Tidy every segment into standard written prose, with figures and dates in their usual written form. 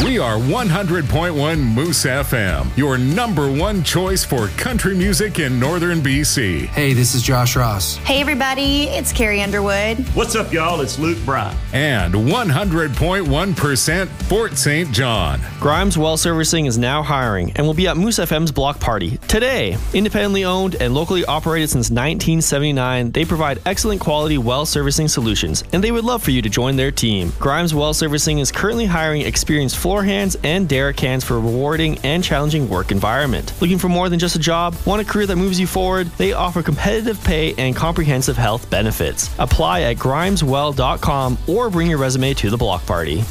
We are 100.1 Moose FM, your number one choice for country music in northern BC. Hey, this is Josh Ross. Hey, everybody, it's Carrie Underwood. What's up, y'all? It's Luke Bryan. And 100.1% Fort St. John. Grimes Well Servicing is now hiring and will be at Moose FM's block party today. Independently owned and locally operated since 1979, they provide excellent quality well servicing solutions, and they would love for you to join their team. Grimes Well Servicing is currently hiring experienced floor hands and derrick hands for a rewarding and challenging work environment. Looking for more than just a job? Want a career that moves you forward? They offer competitive pay and comprehensive health benefits. Apply at grimeswell.com or bring your resume to the block party.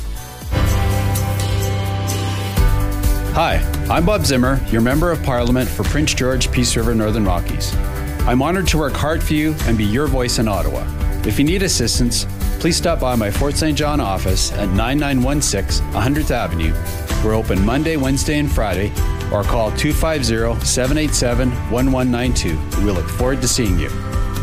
Hi, I'm Bob Zimmer, your Member of Parliament for Prince George, Peace River, Northern Rockies. I'm honored to work hard for you and be your voice in Ottawa. If you need assistance, please stop by my Fort St. John office at 9916 100th Avenue. We're open Monday, Wednesday, and Friday, or call 250-787-1192. We look forward to seeing you.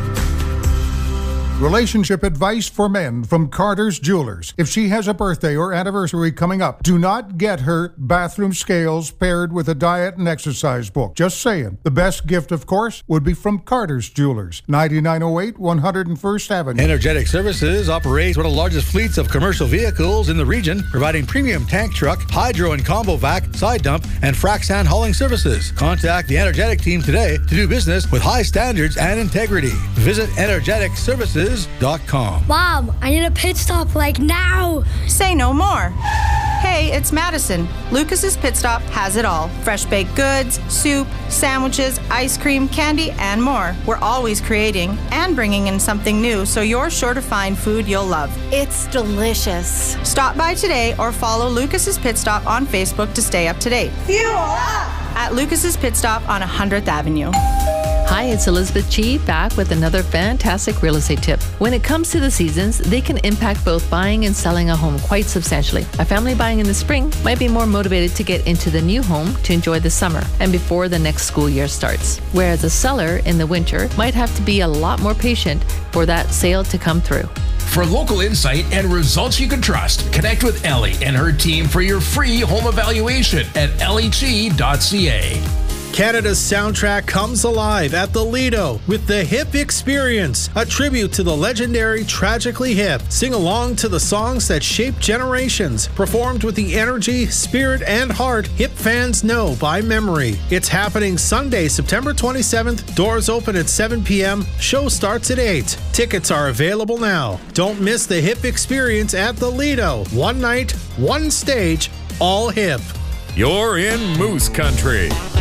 Relationship advice for men from Carter's Jewelers. If she has a birthday or anniversary coming up, do not get her bathroom scales paired with a diet and exercise book. Just saying. The best gift, of course, would be from Carter's Jewelers, 9908 101st Avenue. Energetic Services operates one of the largest fleets of commercial vehicles in the region, providing premium tank truck, hydro and combo vac, side dump, and frac sand hauling services. Contact the Energetic team today to do business with high standards and integrity. Visit energeticservices.com. Mom, I need a pit stop like now. Say no more. Hey, it's Madison. Lucas's Pit Stop has it all. Fresh baked goods, soup, sandwiches, ice cream, candy, and more. We're always creating and bringing in something new, so you're sure to find food you'll love. It's delicious. Stop by today or follow Lucas's Pit Stop on Facebook to stay up to date. Fuel up! At Lucas's Pit Stop on 100th Avenue. Hi, it's Elizabeth Chi back with another fantastic real estate tip. When it comes to the seasons, they can impact both buying and selling a home quite substantially. A family buying in the spring might be more motivated to get into the new home to enjoy the summer and before the next school year starts. Whereas a seller in the winter might have to be a lot more patient for that sale to come through. For local insight and results you can trust, connect with Ellie and her team for your free home evaluation at LEG.ca. Canada's soundtrack comes alive at the Lido with the Hip Experience, a tribute to the legendary Tragically Hip. Sing along to the songs that shaped generations, performed with the energy, spirit, and heart Hip fans know by memory. It's happening Sunday, September 27th. Doors open at 7 p.m. Show starts at 8. Tickets are available now. Don't miss the Hip Experience at the Lido. One night, one stage, all hip. You're in Moose Country.